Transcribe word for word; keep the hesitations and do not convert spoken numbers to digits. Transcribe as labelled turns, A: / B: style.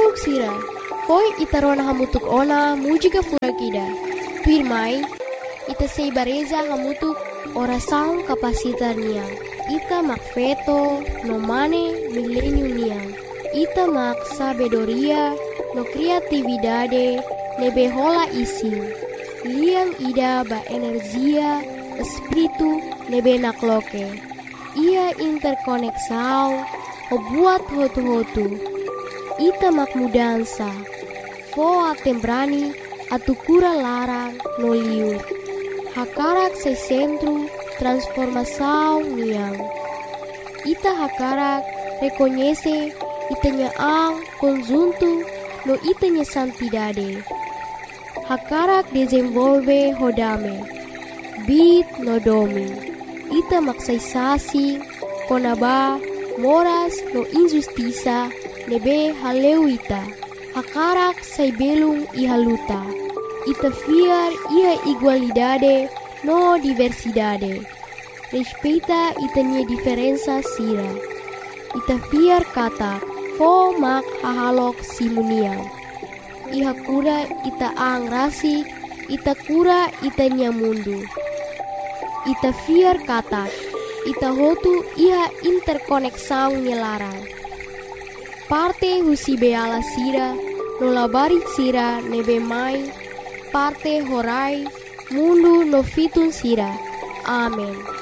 A: Tuk sira, poi itarona hamutuk ona mujika furakida. Pirmai, ita sei bareza hamutuk orasaun kapasitar niang. Ita mak feto no mane milenium niang. Ita mak sabedoria no kreatividade nebe hola ising. Liang ida ba energia espiritu nebe nakloke. Ia interkoneksau o buat hotu-hotu. Ita mak mudansa. Foa tembrani atu kura larang no liur. Hakarak se centro transformação niang. Ita hakarak reconhece itanya ang conjunto no itanya santidade. Hakarak desenvolve hodame. Bit no domi. Ita maksaysasi konaba moras no injustiça nebe haleuita. Hakarak say belung ihaluta. Ita fiar ia igualdade no diversidade. Respeita itanya diferença sira. Ita fiar kata fo mak hahalok simuniang. Iha kura ita ang rasi, ita kura itanya mundu. Ita fiar kata ita hotu iha interkoneksang nilarang. Parte husi beala sira, no labari sira nebe mai, parte horai, mundu no fitun sira. Amen.